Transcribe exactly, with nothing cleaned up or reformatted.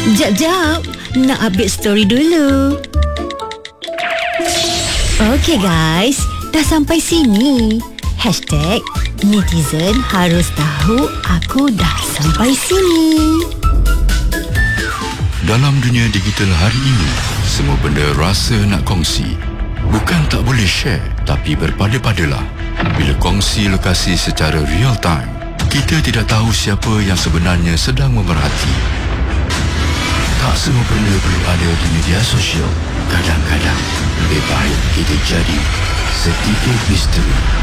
Jap, jap. Nak update story dulu. Okay guys, dah sampai sini. Hashtag netizen harus tahu aku dah sampai sini. Dalam dunia digital hari ini, semua benda rasa nak kongsi. Bukan tak boleh share, tapi berpada-padalah. Bila kongsi lokasi secara real time, kita tidak tahu siapa yang sebenarnya sedang memerhati. Tak semua benda perlu ada di media sosial. Kadang-kadang lebih baik kita jadi sedikit misteri